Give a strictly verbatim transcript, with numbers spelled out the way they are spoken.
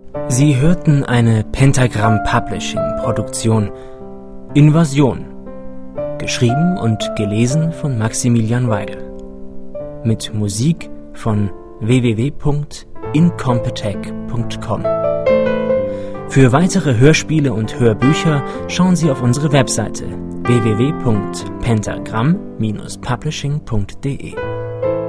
Sie hörten eine Pentagram Publishing Produktion Invasion, geschrieben und gelesen von Maximilian Weigel, mit Musik von w w w punkt incompetech punkt com. Für weitere Hörspiele und Hörbücher schauen Sie auf unsere Webseite w w w punkt pentagram Bindestrich publishing punkt de.